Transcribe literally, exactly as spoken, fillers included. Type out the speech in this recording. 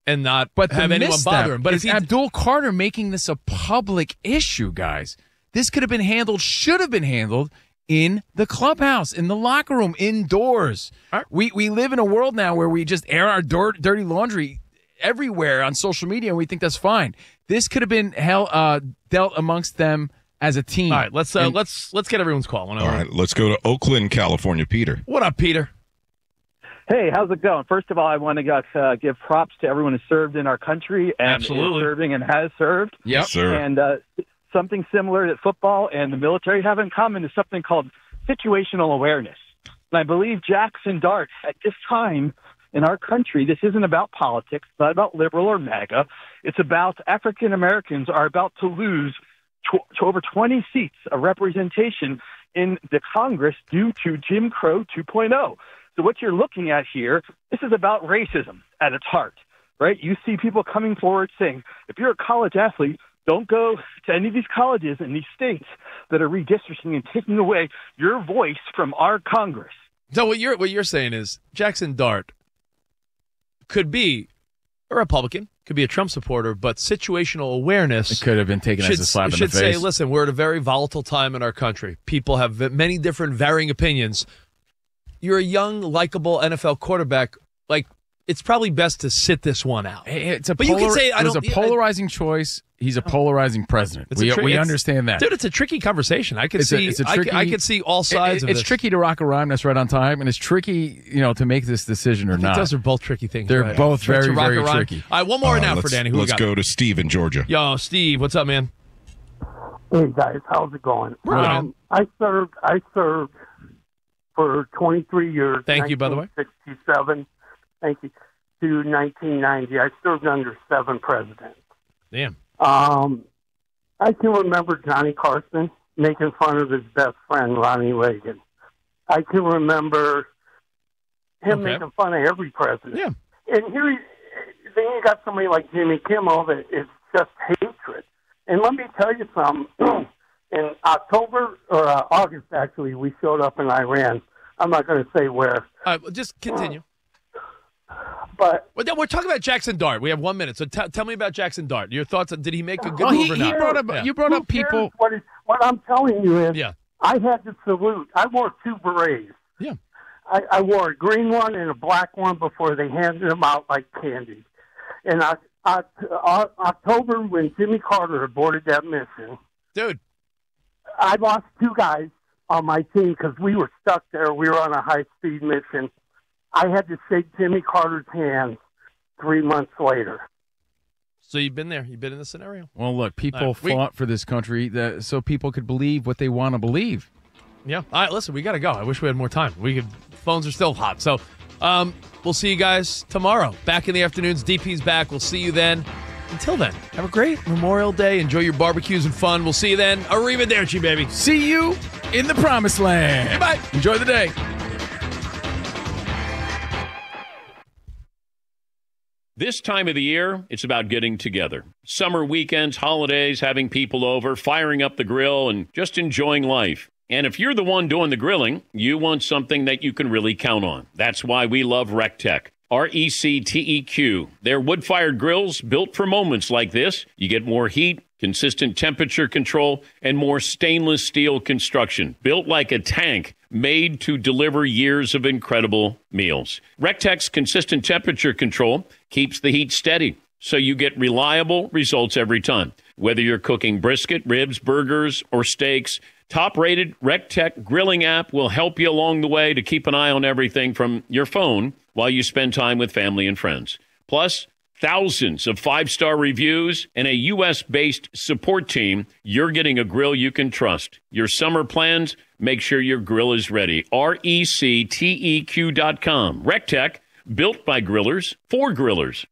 and not but have anyone bother him. But is if he, Abdul Carter making this a public issue, guys. This could have been handled, should have been handled in the clubhouse, in the locker room, indoors. Right. We we live in a world now where we just air our dirt, dirty laundry everywhere on social media, and we think that's fine. This could have been hell, uh, dealt amongst them as a team. All right, let's uh, and, let's let's get everyone's call. All right, let's go to Oakland, California. Peter. What up, Peter? Hey, how's it going? First of all, I want to uh, give props to everyone who served in our country and Absolutely. is serving and has served. Yep. Yes, sir. And uh, something similar that football and the military have in common is something called situational awareness. And I believe Jackson Dart, at this time in our country, this isn't about politics, it's not about liberal or MAGA. It's about African Americans are about to lose tw- to over twenty seats of representation in the Congress due to Jim Crow two point oh. So what you're looking at here, this is about racism at its heart, right? You see people coming forward saying, if you're a college athlete, don't go to any of these colleges in these states that are redistricting and taking away your voice from our Congress. So what you're what you're saying is Jackson Dart could be a Republican, could be a Trump supporter, but situational awareness It could have been taken should, as a slap in the should face. say, listen, we're at a very volatile time in our country. People have v- many different varying opinions. You're a young, likable N F L quarterback. Like, it's probably best to sit this one out. Hey, It's a But you polar- can say, I it was don't- a polarizing choice. He's a polarizing president. It's We, a tri- we it's- understand that. Dude, it's a tricky conversation. I could It's a- see it's a I could- I, tricky- could see all sides It- of it's this. tricky to rock a rhyme that's right on time, and it's tricky, you know, to make this decision or I think not. those are both tricky things. They're right? both Try to very, rock very a rhyme. tricky. All right, one more Uh, now for let's Danny. Who we let's got? go to Steve in Georgia. Yo, Steve, what's up, man? Hey guys, how's it going? We're good. Um, I served. I served for twenty-three years. Thank you, by the way. nineteen sixty-seven. Thank you. To nineteen ninety, I served under seven presidents. Damn. Um, I can remember Johnny Carson making fun of his best friend Ronnie Reagan. I can remember him Okay. making fun of every president. Yeah. And here, you- then you got somebody like Jimmy Kimmel that is just hatred. And let me tell you something. In October or uh, August, actually, we showed up in Iran. I'm not going to say where, All right, well, just continue. but Well, then we're talking about Jackson Dart. We have one minute, so t- tell me about Jackson Dart. Your thoughts? on Did he make a good Well, move he, or he not? brought up Yeah. you brought who up people. cares What, is, what I'm telling you is, Yeah. I had to salute. I wore two berets. Yeah. I, I wore a green one and a black one before they handed them out like candy. And I, I, uh, October, when Jimmy Carter aborted that mission, Dude. I lost two guys on my team because we were stuck there. We were on a high-speed mission. I had to shake Jimmy Carter's hand three months later. So you've been there. You've been in the scenario. Well, look, people All right, we- fought for this country that, so people could believe what they want to believe. Yeah. All right, listen, we got to go. I wish we had more time. We could. Phones are still hot. So um, we'll see you guys tomorrow. Back in the afternoons. D P's back. We'll see you then. Until then, have a great Memorial Day. Enjoy your barbecues and fun. We'll see you then. Arrivederci, baby. See you in the promised land. Goodbye. Enjoy the day. This time of the year, it's about getting together. Summer weekends, holidays, having people over, firing up the grill, and just enjoying life. And if you're the one doing the grilling, you want something that you can really count on. That's why we love RecTech. R E C T E Q. They're wood-fired grills built for moments like this. You get more heat, consistent temperature control, and more stainless steel construction. Built like a tank, made to deliver years of incredible meals. RecTech's consistent temperature control keeps the heat steady, so you get reliable results every time. Whether you're cooking brisket, ribs, burgers, or steaks, top-rated RecTech grilling app will help you along the way to keep an eye on everything from your phone while you spend time with family and friends. Plus, thousands of five-star reviews and a U S-based support team. You're getting a grill you can trust. Your summer plans, make sure your grill is ready. R E C T E Q dot com. RecTech, built by grillers for grillers.